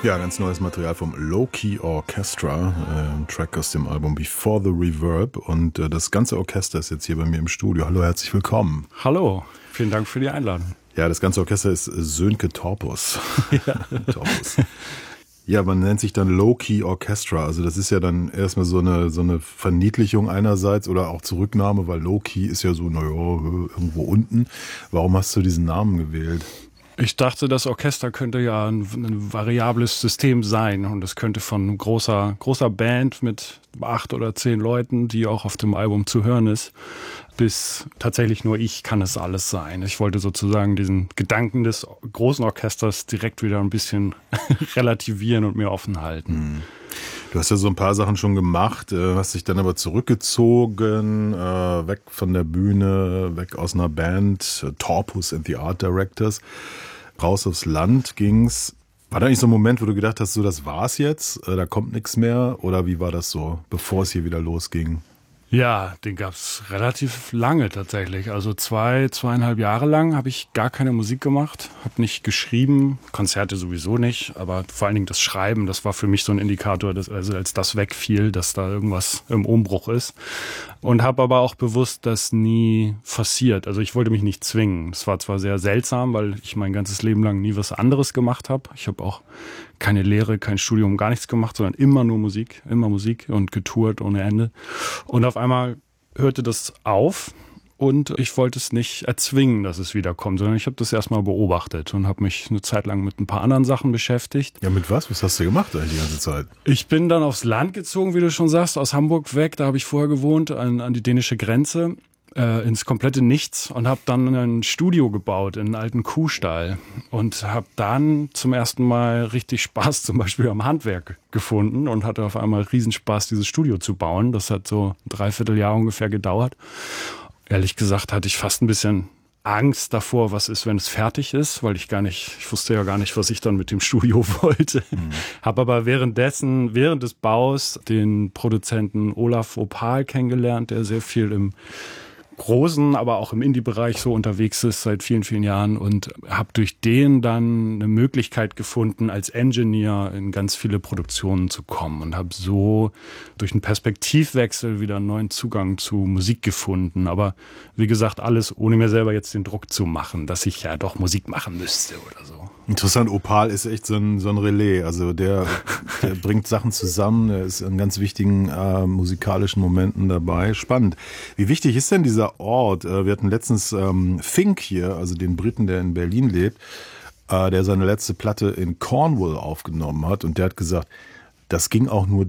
Ja, ganz neues Material vom Low-Key Orchestra, ein Track aus dem Album Before the Reverb. Und das ganze Orchester ist jetzt hier bei mir im Studio. Hallo, herzlich willkommen. Hallo, vielen Dank für die Einladung. Ja, das ganze Orchester ist Sönke Torpus. Ja. Torpus. Ja, man nennt sich dann Low-Key Orchestra. Also das ist ja dann erstmal so eine Verniedlichung einerseits oder auch Zurücknahme, weil Low-Key ist ja so, naja, irgendwo unten. Warum hast du diesen Namen gewählt? Ich dachte, das Orchester könnte ja ein variables System sein und es könnte von großer Band mit 8 oder 10 Leuten, die auch auf dem Album zu hören ist, bis tatsächlich nur ich kann es alles sein. Ich wollte sozusagen diesen Gedanken des großen Orchesters direkt wieder ein bisschen relativieren und mir offen halten. Du hast ja so ein paar Sachen schon gemacht, hast dich dann aber zurückgezogen, weg von der Bühne, weg aus einer Band, Torpus and the Art Directors, raus aufs Land ging's. War da eigentlich so ein Moment, wo du gedacht hast, so das war's jetzt, da kommt nichts mehr? Oder wie war das so, bevor es hier wieder losging? Ja, den gab's relativ lange tatsächlich. Also 2,5 Jahre lang habe ich gar keine Musik gemacht, habe nicht geschrieben, Konzerte sowieso nicht, aber vor allen Dingen das Schreiben, das war für mich so ein Indikator, dass, also als das wegfiel, dass da irgendwas im Umbruch ist. Und habe aber auch bewusst das nie forciert. Also ich wollte mich nicht zwingen. Es war zwar sehr seltsam, weil ich mein ganzes Leben lang nie was anderes gemacht habe. Ich habe auch keine Lehre, kein Studium, gar nichts gemacht, sondern immer nur Musik und getourt ohne Ende. Und auf einmal hörte das auf und ich wollte es nicht erzwingen, dass es wiederkommt, sondern ich habe das erstmal beobachtet und habe mich eine Zeit lang mit ein paar anderen Sachen beschäftigt. Ja, mit was? Was hast du gemacht eigentlich die ganze Zeit? Ich bin dann aufs Land gezogen, wie du schon sagst, aus Hamburg weg, da habe ich vorher gewohnt, an die dänische Grenze. Ins komplette Nichts und habe dann ein Studio gebaut in einen alten Kuhstall und habe dann zum ersten Mal richtig Spaß zum Beispiel am Handwerk gefunden und hatte auf einmal Riesenspaß, dieses Studio zu bauen. Das hat so ein Dreivierteljahr ungefähr gedauert. Ehrlich gesagt hatte ich fast ein bisschen Angst davor, was ist, wenn es fertig ist, weil ich wusste ja gar nicht, was ich dann mit dem Studio wollte. Habe aber während des Baus den Produzenten Olaf Opal kennengelernt, der sehr viel im Großen, aber auch im Indie-Bereich so unterwegs ist seit vielen, vielen Jahren und habe durch den dann eine Möglichkeit gefunden, als Engineer in ganz viele Produktionen zu kommen und habe so durch einen Perspektivwechsel wieder einen neuen Zugang zu Musik gefunden. Aber wie gesagt, alles ohne mir selber jetzt den Druck zu machen, dass ich ja doch Musik machen müsste oder so. Interessant, Opal ist echt so ein Relais, also der bringt Sachen zusammen, der ist in ganz wichtigen musikalischen Momenten dabei. Spannend. Wie wichtig ist denn dieser Ort? Wir hatten letztens Fink hier, also den Briten, der in Berlin lebt, der seine letzte Platte in Cornwall aufgenommen hat und der hat gesagt, das ging auch nur